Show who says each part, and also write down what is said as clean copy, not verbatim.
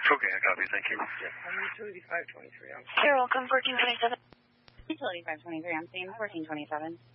Speaker 1: Okay, I copy. Thank you.
Speaker 2: Utility 523.
Speaker 3: You're welcome, 1427.
Speaker 4: Utility 523, I'm seeing 1427.